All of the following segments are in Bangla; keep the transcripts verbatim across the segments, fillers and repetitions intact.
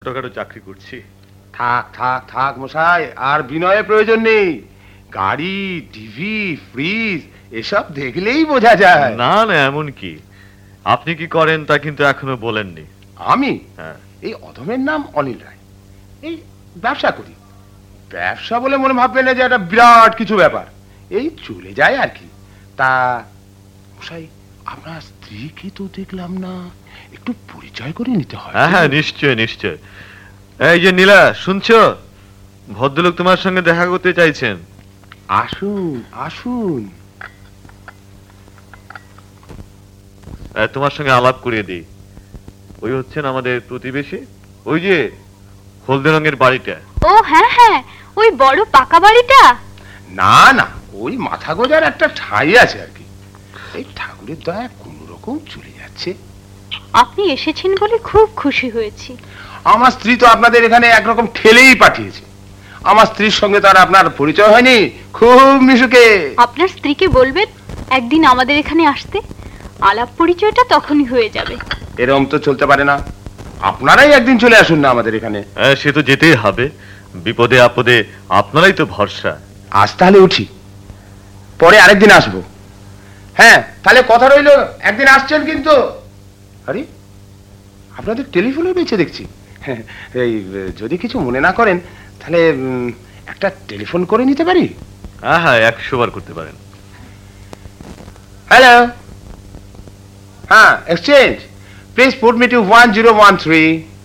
ছোটখাটো চাকরি করছি। থাক থাক থাক মশাই, আর বিনয়ের প্রয়োজন নেই। গাড়ি, টিভি, ফ্রিজ এসব দেখলেই বোঝা যায়। না না, এমন কি? আপনি কি করেন তা কিন্তু এখনো বলেননি। আমি? হ্যাঁ। এই অধমের নাম অনিল রায়। এই ব্যবসা করি। ব্যবসা বলে মনে ভাববেন না যে একটা বিরাট কিছু ব্যাপার। এই চলে যায় আর কি। তা মশাই, আপনার স্ত্রীকে তো দেখলাম না, একটু পরিচয় করে নিতে হয়। হ্যাঁ হ্যাঁ, নিশ্চয় নিশ্চয়। এই যে নীলা, শুনছো? ভদ্রলোক তোমার সঙ্গে দেখা করতে চাইছেন। আসুন আসুন। তোমার সঙ্গে আলাপ করিয়ে দিই। ওই হচ্ছেন আমাদের প্রতিবেশী, ওই যে হলদে রঙের বাড়িটা। ও হ্যাঁ হ্যাঁ, ওই বড় পাকা বাড়িটা। না না, ওই মাথা গোজার একটা ঠাঁই আছে আর কি। এই ঠাকুরের দয়া কোন রকম চলে যাচ্ছে। আপনি এসেছেন বলে খুব খুশি হয়েছি। আমার স্ত্রী তো আপনাদের এখানে একরকম ঠেলেই পাঠিয়েছে। আমার স্ত্রীর সঙ্গে তো আর আপনার পরিচয় হয়নি। খুব মিশুকে। আপনার স্ত্রীকে বলবেন একদিন আমাদের এখানে আসতে, আলাপ পরিচয়টা তখনই হয়ে যাবে। এরকম তো চলতে পারে না। আপনারাই একদিন চলে আসুন না আমাদের এখানে। হ্যাঁ, সে তো যেতেই হবে। বিপদে আপদে আপনারাই তো ভরসা। আজ তাহলে উঠি, পরে আরেকদিন আসবো। হ্যাঁ তাহলে কথা রইল, একদিন আসছেন কিন্তু। আরে আপনাদের টেলিফোনে রয়েছে দেখছি। হ্যাঁ, এই যদি কিছু মনে না করেন তাহলে একটা টেলিফোন করে নিতে পারি? হ্যাঁ হ্যাঁ, একশো বার করতে পারেন। হ্যালো, হ্যাঁ exchange, please put me two one zero one three.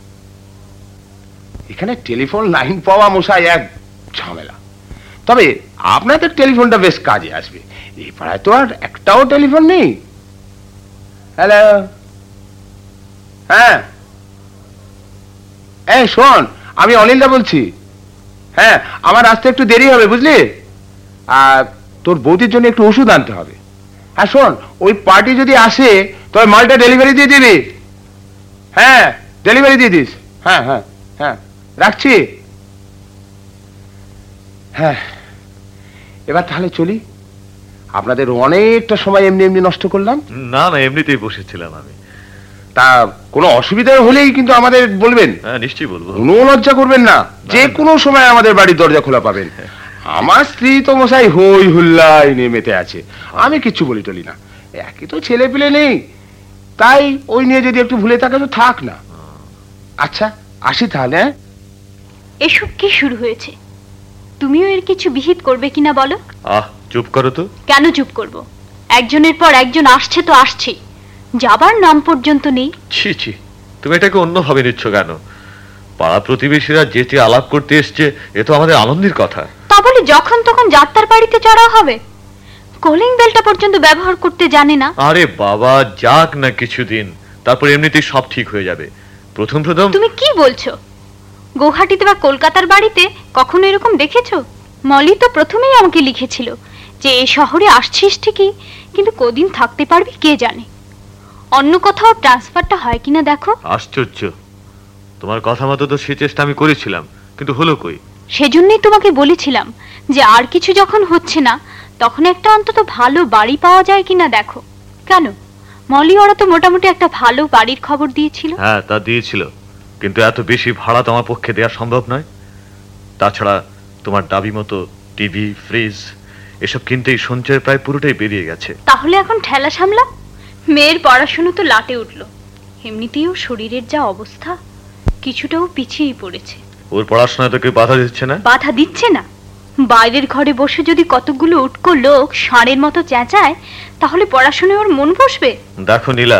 এখানে টেলিফোন লাইন পাওয়া মশাই এক ঝামেলা। তবে আপনাদের টেলিফোনটা বেশ কাজে আসবে। এই পাড়ায় তো আর একটাও টেলিফোন নেই। হ্যালো, হ্যাঁ এই শোন, আমি অনিলদা বলছি। হ্যাঁ, আমার আসতে একটু দেরি হবে বুঝলি। আর তোর বৌদির জন্য একটু ওষুধ আনতে হবে। হ্যাঁ শোন, ওই পার্টি যদি আসে তবে মালটা ডেলিভারি দিয়ে দিবি। হ্যাঁ ডেলিভারি দিয়ে দিস। হ্যাঁ হ্যাঁ হ্যাঁ, রাখছি। হ্যাঁ, এবার তাহলে চলি। আপনাদের অনেকটা সময় এমনি এমনি নষ্ট করলাম। না না, এমনিতেই বসেছিলাম আমি। তা কোনো অসুবিধা হলেই কিন্তু আমাদের বলবেন। হ্যাঁ নিশ্চয়ই বলবো। কোনো লজ্জা করবেন না, যে কোনো সময় আমাদের বাড়ির দরজা খোলা পাবেন। আমার স্ত্রী তো মশাই হই হুল্লাই নিয়ে মেতে আছে। আমি কিচ্ছু বলি টলি না। একই তো ছেলে পেলে নেই, তাই ওই নিয়ে যদি একটু ভুলে থাকে তো থাক না। আচ্ছা আসি তাহলে। এসব কি শুরু হয়েছে? তুমিও এর কিছু বিহিত করবে কিনা বলো। আহ, চুপ করো তো। কেন চুপ করব? একজনের পর একজন আসছে তো আসছেই, যাবার নাম পর্যন্ত নেই। ছি ছি, তুমি এটাকে অন্যভাবে নিচ্ছ কেন? পাড়া প্রতিবেশীরা যেটি আলাপ করতে এসছে, এ তো আমাদের আনন্দের কথা। তা বলে যখন তখন যাত্রার বাড়িতে চড়া হবে? কলিং বেলটা পর্যন্ত ব্যবহার করতে জানে না। আরে বাবা, যাক না কিছুদিন, তারপর এমনিতেই সব ঠিক হয়ে যাবে। প্রথম প্রথম। তুমি কি বলছো? গৌহাটিতে বা কলকাতার বাড়িতে কখনো এরকম দেখেছো? মলি তো প্রথমেই আমাকে লিখেছিল যে এই শহরে আসছিস ঠিকই, কিন্তু কদিন থাকতে পারবি কে জানে। অন্য কোথাও ট্রান্সফারটা হয় কিনা দেখো। আশ্চর্য, তোমার কথা মতো তো সে চেষ্টা আমি করেছিলাম, কিন্তু হলো কই? সেজন্যই তোমাকে বলেছিলাম যে আর কিছু যখন হচ্ছে না, তখন একটা অন্তত ভালো বাড়ি পাওয়া যায় কিনা দেখো। কেন, মলি ওরা তো মোটামুটি একটা ভালো বাড়ির খবর দিয়েছিল। হ্যাঁ তা দিয়েছিল, কিন্তু এত বেশি ভাড়া তো আমার পক্ষে দেওয়া সম্ভব নয়। তাছাড়া তোমার দাবি মতো টিভি, ফ্রিজ এসব কিনতেই সঞ্চয় প্রায় পুরোটাই বেরিয়ে গেছে। তাহলে এখন ঠেলা সামলা। মেয়ের পড়াশুনো তো লাটে উঠলো, এমনিতেও শরীরের যা অবস্থা, কিছুটাও পিছিয়ে পড়েছে। ওর পড়াশোনায় তো কেউ বাধা দিচ্ছে না? বাধা দিচ্ছে না? বাইরের ঘরে বসে যদি কতগুলো উটকো লোক ষাঁড়ের মতো চেঁচায়, তাহলে পড়াশোনায় ওর মন বসবে? দেখো নীলা,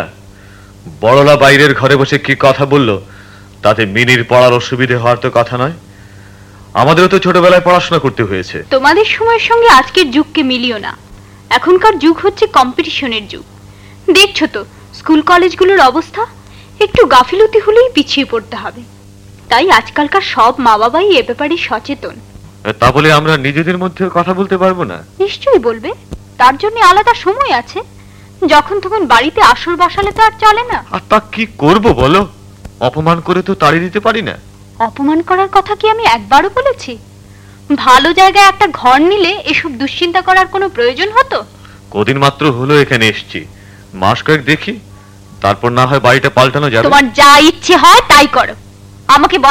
বড়লা বাইরের ঘরে বসে কি কথা বললো, তাতে মিনির পড়ার অসুবিধে হওয়ার তো কথা নয়। আমাদেরও তো ছোটবেলায় পড়াশোনা করতে হয়েছে। তোমাদের সময়ের সঙ্গে আজকের যুগকে মিলিও না। এখনকার যুগ হচ্ছে কম্পিটিশনের যুগ। দেখছো তো স্কুল কলেজগুলোর অবস্থা, একটু গাফিলতি হলেই পিছিয়ে পড়তে হবে। তাই আজকালকার সব মা বাবাই এ ব্যাপারে সচেতন। তা বলে আমরা নিজেদের মধ্যে কথা বলতে পারবো না? নিশ্চয়ই বলবে, তার জন্য আলাদা সময় আছে। যখন তখন বাড়িতে আসর বসালে তো আর চলে না। আর তা কি করব বলো? অপমান করে তো তাড়িয়ে দিতে পারি না। অপমান করার কথা কি আমি একবারও বলেছি? ভালো জায়গায় একটা ঘর নিলে এসব দুশ্চিন্তা করার কোনো প্রয়োজন হতো? কদিন মাত্র হলো এখানে এসেছি, মাস কয়েক দেখি, তারপর না হয় বাড়িটা পাল্টানো যাবে। তোমার যা ইচ্ছে হয় তাই করো, আমাকে